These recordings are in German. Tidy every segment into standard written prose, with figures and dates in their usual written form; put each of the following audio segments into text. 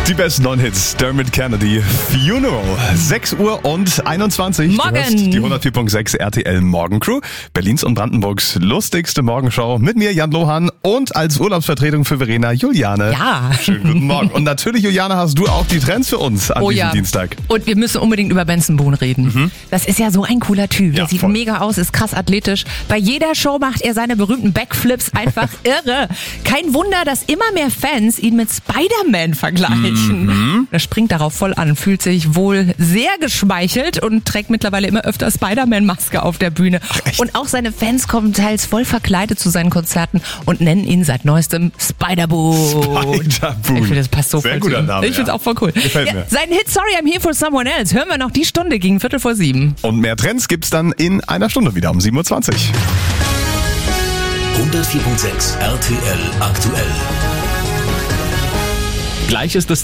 Die besten 9 Hits, Dermot Kennedy, Funeral, 6:21 Uhr. Morgen. Du hörst die 104.6 RTL Morgencrew, Berlins und Brandenburgs lustigste Morgenshow mit mir, Jan Lohan, und als Urlaubsvertretung für Verena, Juliane. Ja. Schönen guten Morgen. Und natürlich, Juliane, hast du auch die Trends für uns an diesem Dienstag. Und wir müssen unbedingt über Benson Boone reden. Das ist ja so ein cooler Typ. Ja, Der sieht voll. mega aus, ist krass athletisch. Bei jeder Show macht er seine berühmten Backflips einfach irre. Kein Wunder, dass immer mehr Fans ihn mit Spider-Man vergleichen. Er springt darauf voll an, fühlt sich wohl sehr geschmeichelt und trägt mittlerweile immer öfter Spider-Man-Maske auf der Bühne. echt? Und auch seine Fans kommen teils voll verkleidet zu seinen Konzerten und nennen ihn seit neuestem Spider-Boone. Spider-Boone. Ich finde, das passt so Sehr voll guter zu ihm. Name, Ich finde es ja. auch voll cool. Gefällt mir. Sein Hit Sorry I'm Here for Someone Else hören wir noch die Stunde gegen 6:45. Und mehr Trends gibt's dann in einer Stunde wieder um 7:20 Uhr. 104.6 RTL aktuell. Gleich ist es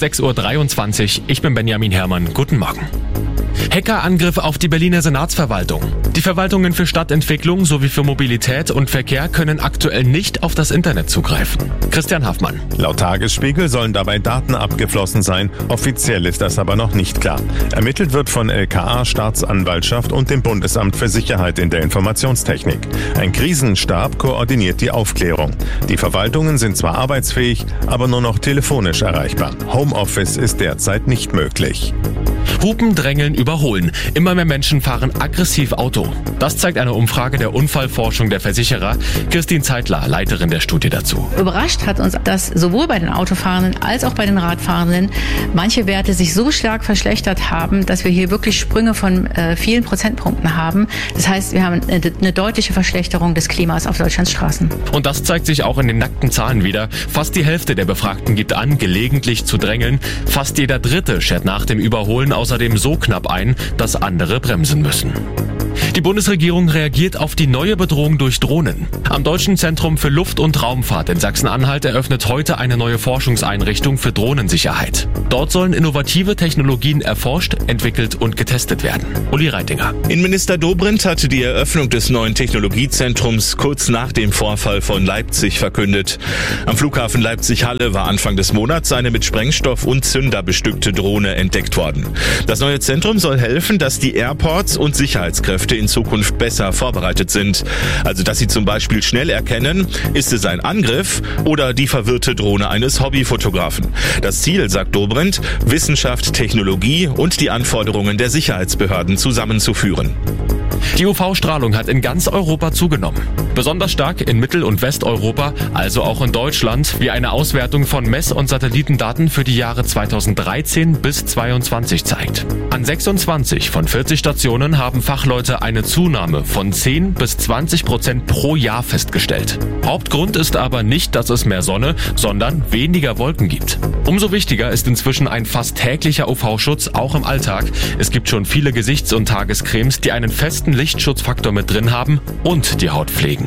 6:23 Uhr. Ich bin Benjamin Herrmann. Guten Morgen. Hackerangriff auf die Berliner Senatsverwaltung. Die Verwaltungen für Stadtentwicklung sowie für Mobilität und Verkehr können aktuell nicht auf das Internet zugreifen. Christian Haffmann. Laut Tagesspiegel sollen dabei Daten abgeflossen sein. Offiziell ist das aber noch nicht klar. Ermittelt wird von LKA, Staatsanwaltschaft und dem Bundesamt für Sicherheit in der Informationstechnik. Ein Krisenstab koordiniert die Aufklärung. Die Verwaltungen sind zwar arbeitsfähig, aber nur noch telefonisch erreichbar. Homeoffice ist derzeit nicht möglich. Hupen, drängeln, überholen. Immer mehr Menschen fahren aggressiv Auto. Das zeigt eine Umfrage der Unfallforschung der Versicherer. Christine Zeitler, Leiterin der Studie dazu. Überrascht hat uns, dass sowohl bei den Autofahrenden als auch bei den Radfahrenden manche Werte sich so stark verschlechtert haben, dass wir hier wirklich Sprünge von vielen Prozentpunkten haben. Das heißt, wir haben eine deutliche Verschlechterung des Klimas auf Deutschlands Straßen. Und das zeigt sich auch in den nackten Zahlen wieder. Fast die Hälfte der Befragten gibt an, gelegentlich zu drängeln. Fast jeder Dritte schert nach dem Überholen außerdem so knapp ein, dass andere bremsen müssen. Die Bundesregierung reagiert auf die neue Bedrohung durch Drohnen. Am Deutschen Zentrum für Luft- und Raumfahrt in Sachsen-Anhalt eröffnet heute eine neue Forschungseinrichtung für Drohnensicherheit. Dort sollen innovative Technologien erforscht, entwickelt und getestet werden. Uli Reitinger. Innenminister Dobrindt hatte die Eröffnung des neuen Technologiezentrums kurz nach dem Vorfall von Leipzig verkündet. Am Flughafen Leipzig-Halle war Anfang des Monats eine mit Sprengstoff und Zünder bestückte Drohne entdeckt worden. Das neue Zentrum soll helfen, dass die Airports und Sicherheitskräfte in Zukunft besser vorbereitet sind. Also, dass sie zum Beispiel schnell erkennen, ist es ein Angriff oder die verwirrte Drohne eines Hobbyfotografen. Das Ziel, sagt Dobrindt, Wissenschaft, Technologie und die Anforderungen der Sicherheitsbehörden zusammenzuführen. Die UV-Strahlung hat in ganz Europa zugenommen. Besonders stark in Mittel- und Westeuropa, also auch in Deutschland, wie eine Auswertung von Mess- und Satellitendaten für die Jahre 2013 bis 2022 zeigt. An 26 von 40 Stationen haben Fachleute eine Zunahme von 10 bis 20% pro Jahr festgestellt. Hauptgrund ist aber nicht, dass es mehr Sonne, sondern weniger Wolken gibt. Umso wichtiger ist inzwischen ein fast täglicher UV-Schutz, auch im Alltag. Es gibt schon viele Gesichts- und Tagescremes, die einen festen Lichtschutzfaktor mit drin haben und die Haut pflegen.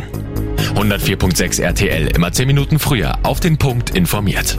104.6 RTL, immer 10 Minuten früher, auf den Punkt informiert.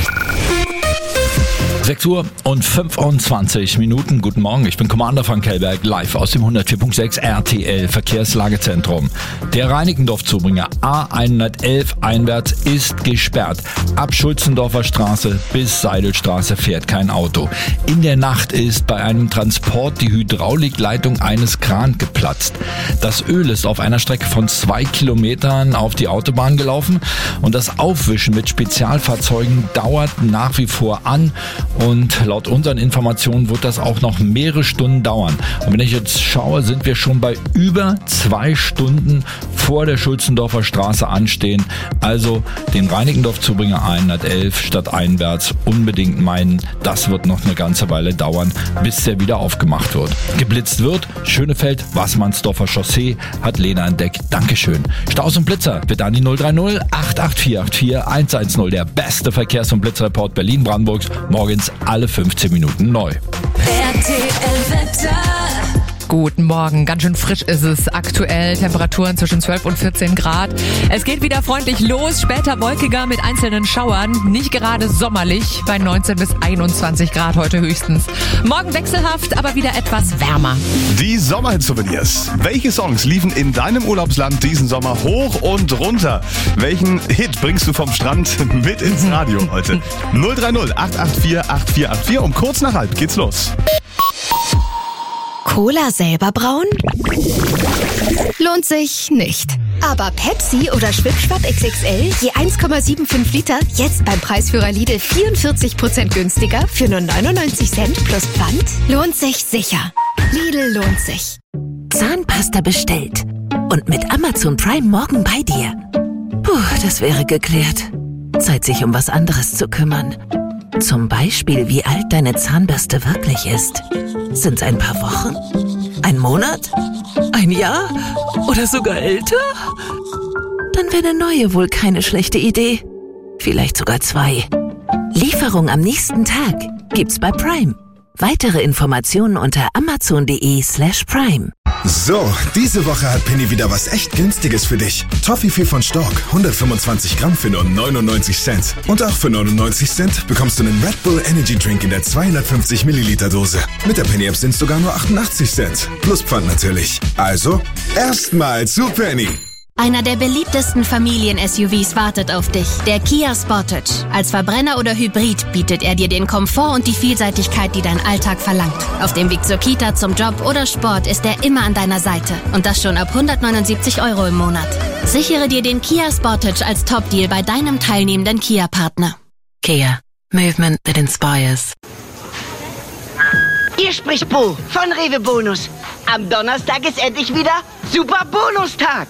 6:25 Uhr. Guten Morgen, ich bin Commander Frank Kellberg, live aus dem 104.6 RTL Verkehrslagezentrum. Der Reinickendorf-Zubringer A111 einwärts ist gesperrt. Ab Schulzendorfer Straße bis Seidelstraße fährt kein Auto. In der Nacht ist bei einem Transport die Hydraulikleitung eines Krans geplatzt. Das Öl ist auf einer Strecke von 2 Kilometern auf die Autobahn gelaufen und das Aufwischen mit Spezialfahrzeugen dauert nach wie vor an. Und laut unseren Informationen wird das auch noch mehrere Stunden dauern. Und wenn ich jetzt schaue, sind wir schon bei über 2 Stunden vor der Schulzendorfer Straße anstehen. Also den Reinickendorf-Zubringer 111 statt einwärts unbedingt meinen. Das wird noch eine ganze Weile dauern, bis der wieder aufgemacht wird. Geblitzt wird, Schönefeld, Wassmannsdorfer Chaussee, hat Lena entdeckt. Dankeschön. Staus und Blitzer, bitte an die 030 88484 110. Der beste Verkehrs- und Blitzreport Berlin-Brandenburgs. Morgens alle 15 Minuten neu. RTL Wetter. Guten Morgen. Ganz schön frisch ist es aktuell. Temperaturen zwischen 12 und 14 Grad. Es geht wieder freundlich los. Später wolkiger mit einzelnen Schauern. Nicht gerade sommerlich. Bei 19 bis 21 Grad heute höchstens. Morgen wechselhaft, aber wieder etwas wärmer. Die Sommerhit-Souvenirs. Welche Songs liefen in deinem Urlaubsland diesen Sommer hoch und runter? Welchen Hit bringst du vom Strand mit ins Radio heute? 030 884 8484. Um kurz nach halb geht's los. Cola selber brauen? Lohnt sich nicht. Aber Pepsi oder Schwipschwapp XXL je 1,75 Liter jetzt beim Preisführer Lidl 44% günstiger für nur 99 Cent plus Pfand? Lohnt sich sicher. Lidl lohnt sich. Zahnpasta bestellt. Und mit Amazon Prime morgen bei dir. Puh, das wäre geklärt. Zeit, sich um was anderes zu kümmern. Zum Beispiel, wie alt deine Zahnbürste wirklich ist. Sind's ein paar Wochen? Ein Monat? Ein Jahr? Oder sogar älter? Dann wäre eine neue wohl keine schlechte Idee. Vielleicht sogar 2. Lieferung am nächsten Tag gibt's bei Prime. Weitere Informationen unter amazon.de/prime. So, diese Woche hat Penny wieder was echt Günstiges für dich. Toffifee von Stork, 125 Gramm für nur 99 Cent. Und auch für 99 Cent bekommst du einen Red Bull Energy Drink in der 250 Milliliter Dose. Mit der Penny App sind es sogar nur 88 Cent. Plus Pfand natürlich. Also, erstmal zu Penny. Einer der beliebtesten Familien-SUVs wartet auf dich, der Kia Sportage. Als Verbrenner oder Hybrid bietet er dir den Komfort und die Vielseitigkeit, die dein Alltag verlangt. Auf dem Weg zur Kita, zum Job oder Sport ist er immer an deiner Seite. Und das schon ab 179 € im Monat. Sichere dir den Kia Sportage als Top-Deal bei deinem teilnehmenden Kia-Partner. Kia. Movement that inspires. Hier spricht Bo von Rewe Bonus. Am Donnerstag ist endlich wieder Super Bonustag.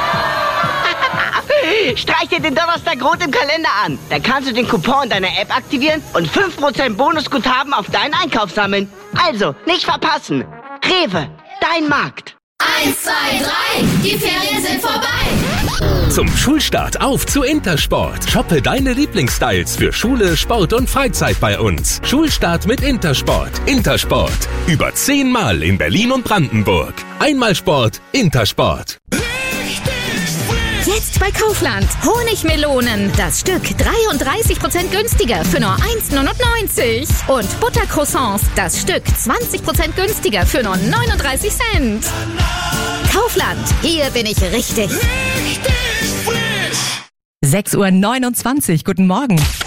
Streich dir den Donnerstag rot im Kalender an. Dann kannst du den Coupon in deiner App aktivieren und 5% Bonusguthaben auf deinen Einkauf sammeln. Also, nicht verpassen. Rewe, dein Markt. 1, 2, 3, die Ferien sind vorbei. Zum Schulstart auf zu Intersport. Shoppe deine Lieblingsstyles für Schule, Sport und Freizeit bei uns. Schulstart mit Intersport. Intersport. Über 10 Mal in Berlin und Brandenburg. Einmal Sport, Intersport. Jetzt bei Kaufland. Honigmelonen. Das Stück 33% günstiger für nur 1,99 €. Und Buttercroissants. Das Stück 20% günstiger für nur 39 Cent. Kaufland. Hier bin ich richtig. 6:29 Uhr. Guten Morgen.